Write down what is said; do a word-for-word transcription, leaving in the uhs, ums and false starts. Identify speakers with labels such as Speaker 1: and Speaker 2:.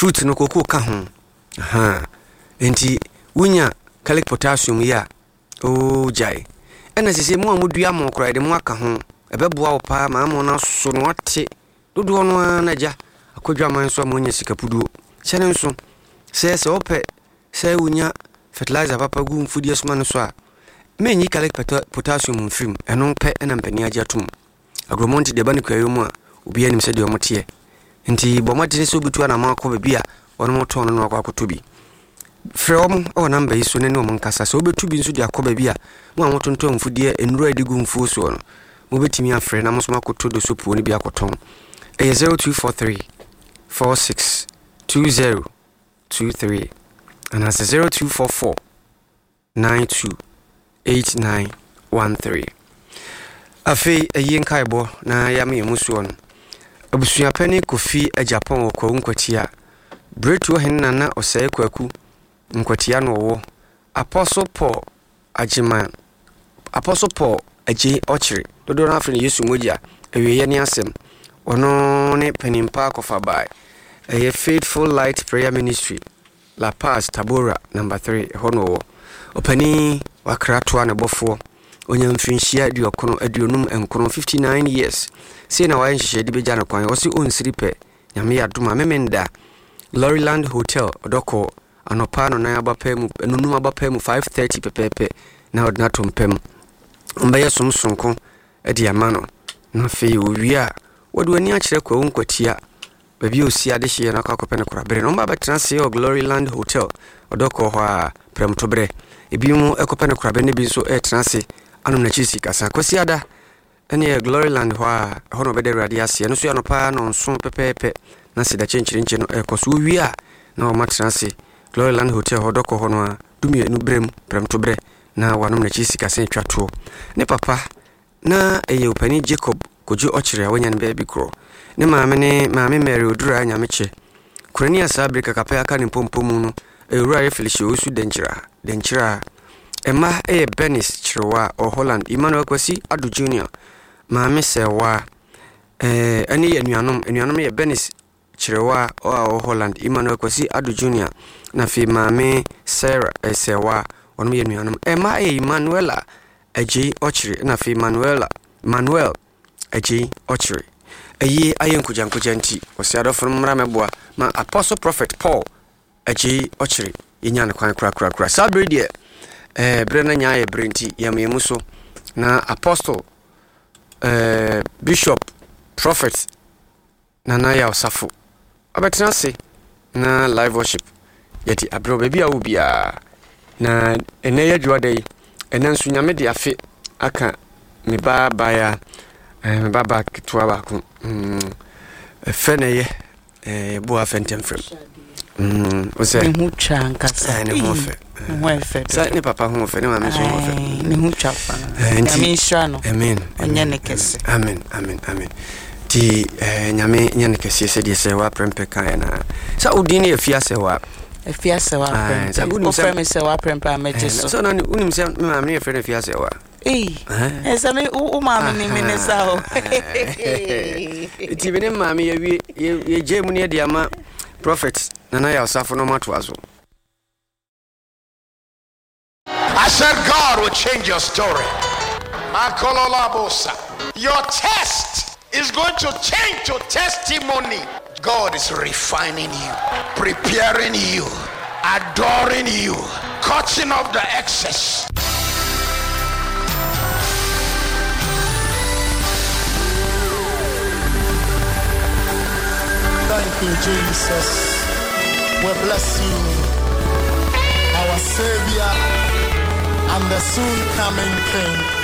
Speaker 1: fruit no koko ka ho aha enti wunya calic potassium ya o jai ena sese mu amodua mo kora de mu aka ho ebeboa wo pa ma mo na so no ate dodo no na ja akodwa man so mo nya sikapuduo chene nso se se ope se wunya fertilizer papa gu mfudie so man so a menyi calic potassium mfim eno pe ena mpani agya tum agromonti de ba ne kwayo mu a obi anim se de omote nti bomade se obitu na ma akọ bia ono moto no no akọ bi from o number iso ne no nkasa se obetu bi nso de akọ bia mo amotonto mfudie enuro edigu mfu so no mo betimi afre na mo so makoto do sopo ne bi akoton e zero two four three four six two zero two three and as zero two four four nine two eight nine one three afi eyin kaibo na ya me musuo no abusua pani Kofi a Japan ko nkwatia bretu henna na osai kwaku nkwatia no wo Apostle Paul Agyeman Apostle Paul Agye Ochire dodo na afre Yesu moja ewiye ne asem ono ne penimpa kofa bai a Faithful Light Prayer Ministry La Paz Tabora number three hono wo opani wakrato na bofo onya mfinhia di okono aduonum enkono fifty-nine years sei na waye nhye de beja no kwan wo se onsiripe nyame yadoma memenda Loriland Hotel odoko anopa no na abapemu enunum abapemu five thirty pepepe na ordinato mpem mbaye somsonko edi amano na fe owia wode wani akire kwa wonkwatia babi osi ade hye na akakopɛ ne korabere no mba betra se o Gloryland Hotel odoko ho a premtobre ebi mu ekopɛ ne korabere ne bi so etra se anum na chisi kasa kwasiada ene Gloryland ho a hono bede radio ase no so ya no pa no nso pepepe na sida chenchire nche no ekoso wi a na o matra se Gloryland Hotel ho doko ho no a dumi enu brem premtobre na wanum na chisi kasa twato ne papa na eye opani Jacob Kojo Ochire awanya ne baby kro ne maame ne maame Mary Odura nyameche kurani asabrika kapaya aka ne pompomu no ewura Felicia osu denchira denchira Emma e Benis Chirwa o Holland Emmanuel Kwasi Adu Junior maame sewa eh ani enuanom enuanom ye Benis Chirwa o Holland Emmanuel Kwasi Adu Junior na fi maame Sarah sewa onum ye enuanom Emma e Emmanuela Agye Ochire na fi Manuela Manuel Agye Ochire eyi ayenkuja nkuja nti osiado from mrameboa ma Apostle Prophet Paul Agye Ochire yenya ne kwan kra kra kra sabrede eh brena nyaye brenti yamemuso na Apostle eh Bishop Prophet Nana ya Osafo abetina se na live worship yeti abro baby awu bia na ene yadwa dai ene nso nyame de afe aka me baba ya eh me baba kitwa ba ko mm feneye eh bo afentem frem mm o se
Speaker 2: ni hucha nkasa
Speaker 1: ni hofe
Speaker 2: mwefe
Speaker 1: sa ni papa hofe ni mama so hofe
Speaker 2: ni hucha pa nyame nshano
Speaker 1: amen
Speaker 2: nyane kese
Speaker 1: amen amen amen ti eh nyame nyane kese se de se wa prempe kan na sa udini efiase wa
Speaker 2: efiase wa prempe o frame se wa prempe ameje so
Speaker 1: so na unim se mama ne efre efiase wa
Speaker 2: eh esa me o mama ni minesa ho
Speaker 1: ti bene mama ye ye jemu ne de ama prophet Nana ya Osafo no matwazo.
Speaker 3: I said God will change your story. Your test is going to change to testimony. God is refining you, preparing you, adoring you, cutting off the excess.
Speaker 4: Thank you, Jesus. We bless you, our Savior and the soon coming King.